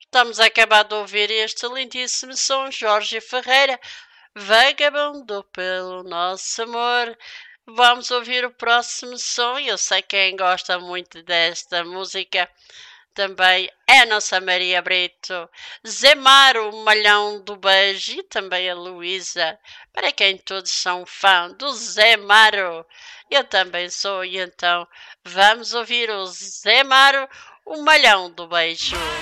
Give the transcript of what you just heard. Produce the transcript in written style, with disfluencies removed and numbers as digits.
Estamos a acabar de ouvir este lindíssimo som, Jorge Ferreira, Vagabundo pelo Nosso Amor. Vamos ouvir o próximo som. Eu sei quem gosta muito desta música também é a nossa Maria Brito, Zé Maro, o Malhão do Beijo, e também a Luísa, para quem todos são fã do Zé Maro. Eu também sou, e então vamos ouvir o Zé Maro, o Malhão do Beijo.